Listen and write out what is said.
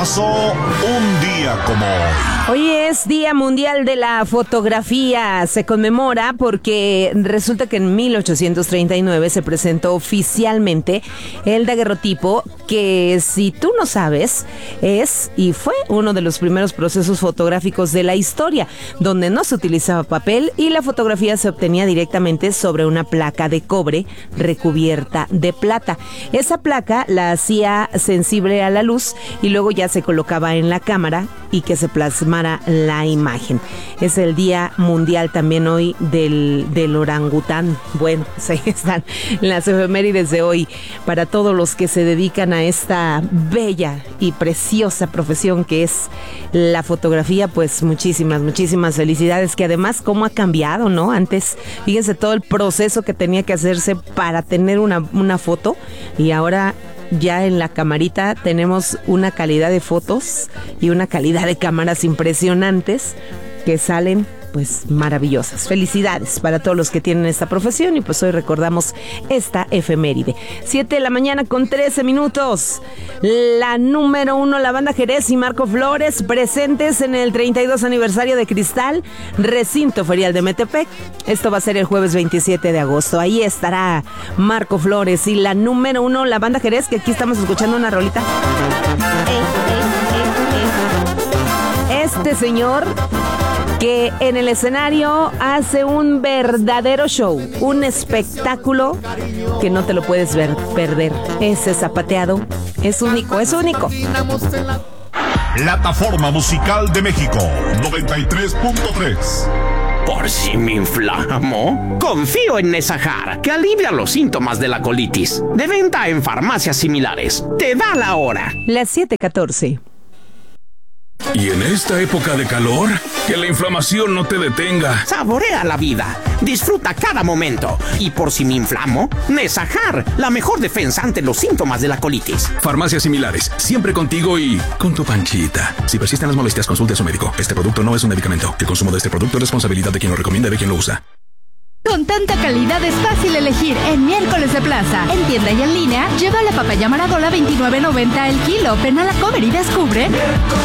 pasó un día como hoy? Hoy es Día Mundial de la Fotografía. Se conmemora porque resulta que en 1839 se presentó oficialmente el daguerrotipo, que si tú no sabes, es y fue uno de los primeros procesos fotográficos de la historia, donde no se utilizaba papel y la fotografía se obtenía directamente sobre una placa de cobre recubierta de plata. Esa placa la hacía sensible a la luz y luego ya se colocaba en la cámara y que se plasmara la imagen. Es el Día Mundial también hoy del orangután. Bueno, pues ahí están las efemérides de hoy para todos los que se dedican a esta bella y preciosa profesión que es la fotografía. Pues muchísimas felicidades, que además cómo ha cambiado, ¿no? Antes, fíjense todo el proceso que tenía que hacerse para tener una foto, y ahora ya en la camarita tenemos una calidad de fotos y una calidad de cámaras impresionantes que salen pues maravillosas. Felicidades para todos los que tienen esta profesión, y pues hoy recordamos esta efeméride. 7:13 a.m. La número 1, la banda Jerez y Marco Flores, presentes en el 32 aniversario de Cristal, recinto ferial de Metepec. Esto va a ser el jueves 27 de agosto. Ahí estará Marco Flores y la número 1, la banda Jerez, que aquí estamos escuchando una rolita. Este señor que en el escenario hace un verdadero show, un espectáculo que no te lo puedes perder. Ese zapateado es único. Plataforma Musical de México 93.3. Por si me inflamo, confío en Nesajar, que alivia los síntomas de la colitis. De venta en farmacias similares. Te da la hora. Las 7:14. Y en esta época de calor, que la inflamación no te detenga. Saborea la vida, disfruta cada momento. Y por si me inflamo, Nesajar, la mejor defensa ante los síntomas de la colitis. Farmacias similares, siempre contigo y con tu panchita. Si persisten las molestias, consulte a su médico. Este producto no es un medicamento. El consumo de este producto es responsabilidad de quien lo recomienda y de quien lo usa. Con tanta calidad es fácil elegir en Miércoles de Plaza. En tienda y en línea, lleva la papaya Maragola $29.90 el kilo. Ven a la Comer y descubre